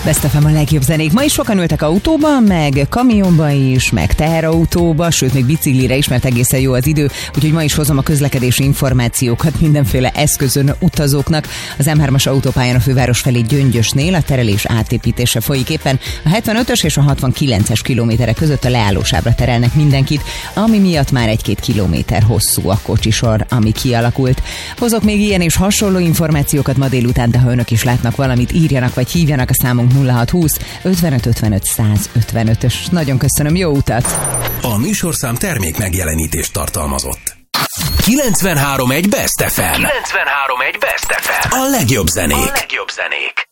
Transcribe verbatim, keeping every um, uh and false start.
Best ef em a legjobb zenék. Ma is sokan ültek autóba, meg kamionba is, meg teherautóba, sőt még biciklire is, mert egészen jó az idő, úgyhogy ma is hozom a közlekedési információkat mindenféle eszközön utazóknak. Az em hármas autópályán a főváros felé Gyöngyösnél a terelés átépítése folyik éppen. A hetvenötös és a hatvankilences kilométerek között a leállósávra terelnek mindenkit, ami miatt már egy-két kilométer hosszú a kocsisor, ami kialakult. Hozok még ilyen és hasonló információkat ma délután, de ha önök is látnak valamit, írjanak vagy hívjanak, a számunk nulla hat húsz ötvenöt ötvenöt száz ötvenötös. Nagyon köszönöm, jó utat! A műsorszám termék megjelenítést tartalmazott. kilencvenhárom egy Best ef em. kilencvenhárom egy Best ef em. A legjobb zenék. A legjobb zenék.